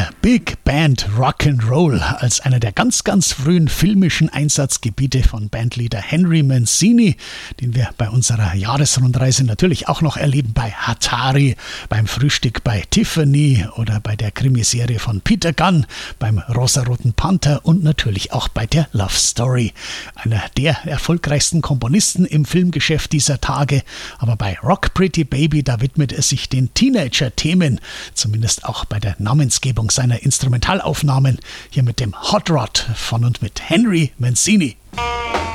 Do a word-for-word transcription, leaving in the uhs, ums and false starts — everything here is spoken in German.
der Big Band Rock'n'Roll als einer der ganz, ganz frühen filmischen Einsatzgebiete von Bandleader Henry Mancini, den wir bei unserer Jahresrundreise natürlich auch noch erleben bei Hatari, beim Frühstück bei Tiffany oder bei der Krimiserie von Peter Gunn, beim Rosaroten Panther und natürlich auch bei der Love Story. Einer der erfolgreichsten Komponisten im Filmgeschäft dieser Tage, aber bei Rock Pretty Baby, da widmet er sich den Teenager-Themen, zumindest auch bei der Namensgebung seiner Instrumentalaufnahmen, hier mit dem Hot Rod von und mit Henry Mancini.